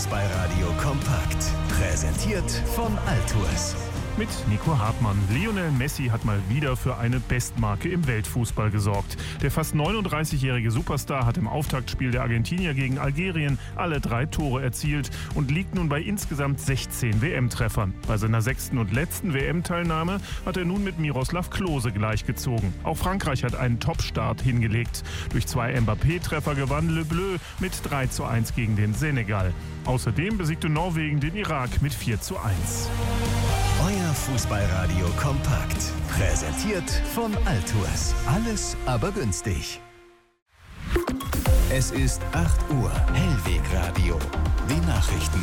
Fußballradio kompakt. Präsentiert von Altours. Mit Nico Hartmann. Lionel Messi hat mal wieder für eine Bestmarke im Weltfußball gesorgt. Der fast 39-jährige Superstar hat im Auftaktspiel der Argentinier gegen Algerien alle 3 Tore erzielt und liegt nun bei insgesamt 16 WM-Treffern. Bei seiner 6. und letzten WM-Teilnahme hat er nun mit Miroslav Klose gleichgezogen. Auch Frankreich hat einen Top-Start hingelegt. Durch 2 Mbappé-Treffer gewann Le Bleu mit 3:1 gegen den Senegal. Außerdem besiegte Norwegen den Irak mit 4:1. Euer Fußballradio kompakt. Präsentiert von Altours. Alles aber günstig. Es ist 8 Uhr. Hellwegradio. Die Nachrichten.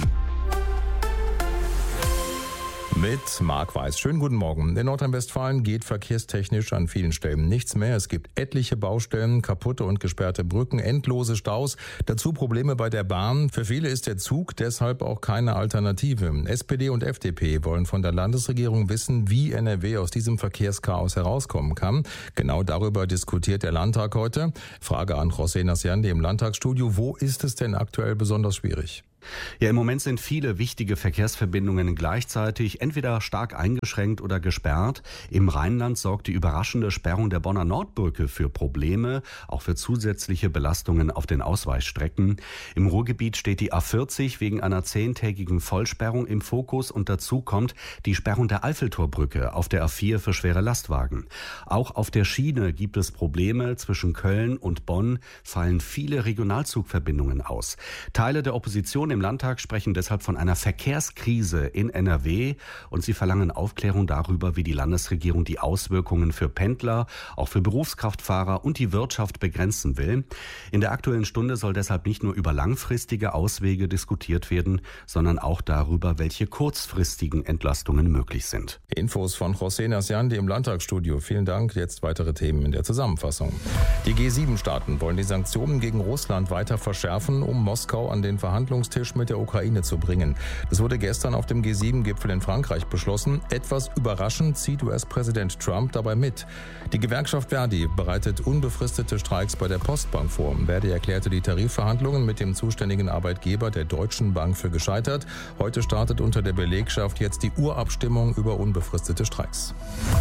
Mit Marc Weiß. Schönen guten Morgen. In Nordrhein-Westfalen geht verkehrstechnisch an vielen Stellen nichts mehr. Es gibt etliche Baustellen, kaputte und gesperrte Brücken, endlose Staus, dazu Probleme bei der Bahn. Für viele ist der Zug deshalb auch keine Alternative. SPD und FDP wollen von der Landesregierung wissen, wie NRW aus diesem Verkehrschaos herauskommen kann. Genau darüber diskutiert der Landtag heute. Frage an José Nasciandi im Landtagsstudio. Wo ist es denn aktuell besonders schwierig? Ja, im Moment sind viele wichtige Verkehrsverbindungen gleichzeitig entweder stark eingeschränkt oder gesperrt. Im Rheinland sorgt die überraschende Sperrung der Bonner Nordbrücke für Probleme, auch für zusätzliche Belastungen auf den Ausweichstrecken. Im Ruhrgebiet steht die A40 wegen einer 10-tägigen Vollsperrung im Fokus und dazu kommt die Sperrung der Eiffeltorbrücke auf der A4 für schwere Lastwagen. Auch auf der Schiene gibt es Probleme. Zwischen Köln und Bonn fallen viele Regionalzugverbindungen aus. Teile der Opposition im Landtag sprechen deshalb von einer Verkehrskrise in NRW und sie verlangen Aufklärung darüber, wie die Landesregierung die Auswirkungen für Pendler, auch für Berufskraftfahrer und die Wirtschaft begrenzen will. In der Aktuellen Stunde soll deshalb nicht nur über langfristige Auswege diskutiert werden, sondern auch darüber, welche kurzfristigen Entlastungen möglich sind. Infos von José Nasciandi im Landtagsstudio. Vielen Dank. Jetzt weitere Themen in der Zusammenfassung. Die G7-Staaten wollen die Sanktionen gegen Russland weiter verschärfen, um Moskau an den Verhandlungstisch mit der Ukraine zu bringen. Das wurde gestern auf dem G7-Gipfel in Frankreich beschlossen. Etwas überraschend zieht US-Präsident Trump dabei mit. Die Gewerkschaft Verdi bereitet unbefristete Streiks bei der Postbank vor. Verdi erklärte die Tarifverhandlungen mit dem zuständigen Arbeitgeber der Deutschen Bank für gescheitert. Heute startet unter der Belegschaft jetzt die Urabstimmung über unbefristete Streiks.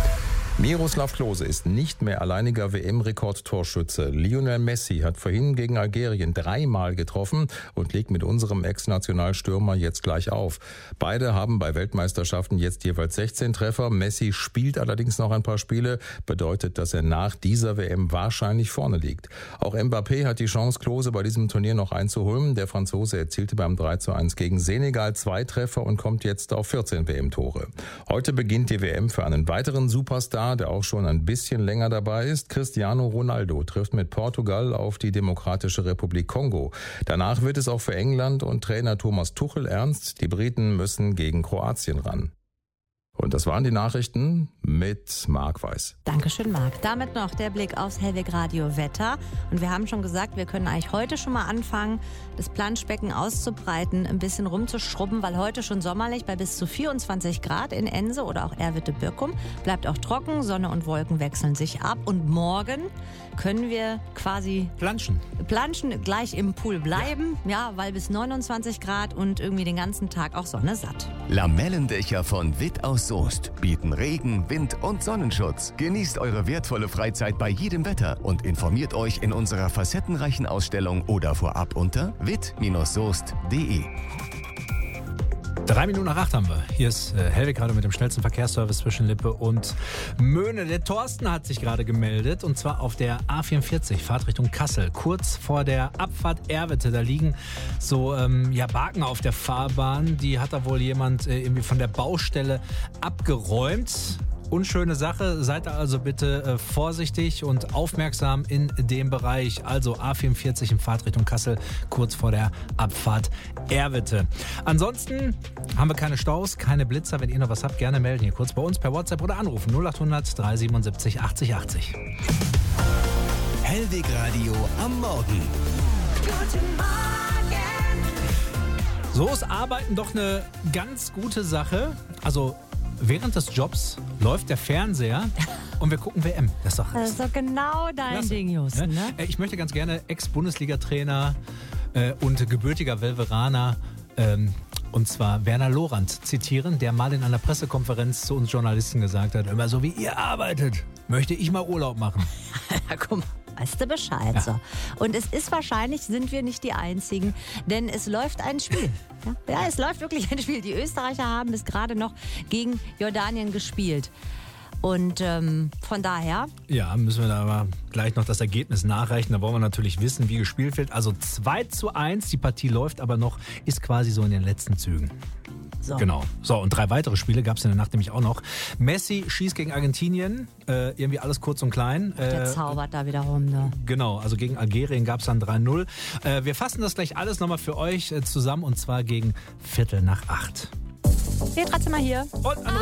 Miroslav Klose ist nicht mehr alleiniger WM-Rekordtorschütze. Lionel Messi hat vorhin gegen Algerien 3-mal getroffen und legt mit unserem Ex-Nationalstürmer jetzt gleich auf. Beide haben bei Weltmeisterschaften jetzt jeweils 16 Treffer. Messi spielt allerdings noch ein paar Spiele, bedeutet, dass er nach dieser WM wahrscheinlich vorne liegt. Auch Mbappé hat die Chance, Klose bei diesem Turnier noch einzuholen. Der Franzose erzielte beim 3:1 gegen Senegal 2 Treffer und kommt jetzt auf 14 WM-Tore. Heute beginnt die WM für einen weiteren Superstar, der auch schon ein bisschen länger dabei ist. Cristiano Ronaldo trifft mit Portugal auf die Demokratische Republik Kongo. Danach wird es auch für England und Trainer Thomas Tuchel ernst. Die Briten müssen gegen Kroatien ran. Und das waren die Nachrichten mit Marc Weiß. Dankeschön, Marc. Damit noch der Blick aufs Hellwegradio Wetter. Und wir haben schon gesagt, wir können eigentlich heute schon mal anfangen, das Planschbecken auszubreiten, ein bisschen rumzuschrubben, weil heute schon sommerlich bei bis zu 24 Grad in Ense oder auch Erwitte-Birkum. Bleibt auch trocken, Sonne und Wolken wechseln sich ab. Und morgen können wir quasi planschen, gleich im Pool bleiben, ja, weil bis 29 Grad und irgendwie den ganzen Tag auch Sonne satt. Lamellendächer von Witt aus Soest bieten Regen, Wind und Sonnenschutz. Genießt eure wertvolle Freizeit bei jedem Wetter und informiert euch in unserer facettenreichen Ausstellung oder vorab unter witt-soest.de. 7:03 haben wir. Hier ist Hellweg gerade mit dem schnellsten Verkehrsservice zwischen Lippe und Möhne. Der Thorsten hat sich gerade gemeldet und zwar auf der A44, Fahrtrichtung Kassel. Kurz vor der Abfahrt Erwitte, da liegen so Baken auf der Fahrbahn. Die hat da wohl jemand irgendwie von der Baustelle abgeräumt. Unschöne Sache, seid also bitte vorsichtig und aufmerksam in dem Bereich. Also A44 in Fahrtrichtung Kassel, kurz vor der Abfahrt Erwitte. Ansonsten haben wir keine Staus, keine Blitzer. Wenn ihr noch was habt, gerne melden hier kurz bei uns per WhatsApp oder anrufen 0800 377 80 80. Hellwegradio am Morgen. Guten Morgen. So ist Arbeiten doch eine ganz gute Sache. Also während des Jobs läuft der Fernseher und wir gucken WM. Das ist doch genau dein Ding, Justen. Ne? Ich möchte ganz gerne Ex-Bundesliga-Trainer und gebürtiger Welveraner Und zwar Werner Lorand zitieren, der mal in einer Pressekonferenz zu uns Journalisten gesagt hat, immer so wie ihr arbeitet, möchte ich mal Urlaub machen. Ja, guck mal. Weißt du Bescheid. Ja. So. Und es ist wahrscheinlich, sind wir nicht die Einzigen, denn es läuft ein Spiel. Ja, es läuft wirklich ein Spiel. Die Österreicher haben bis gerade noch gegen Jordanien gespielt. Und von daher... Ja, müssen wir da aber gleich noch das Ergebnis nachreichen. Da wollen wir natürlich wissen, wie gespielt wird. Also 2:1, die Partie läuft aber noch, ist quasi so in den letzten Zügen. So. Genau. So, und 3 weitere Spiele gab es in der Nacht nämlich auch noch. Messi schießt gegen Argentinien, irgendwie alles kurz und klein. Der zaubert da wieder rum, ne? Genau, also gegen Algerien gab es dann 3:0. Wir fassen das gleich alles nochmal für euch zusammen und zwar gegen 7:45. Petra Zimmer hier. Und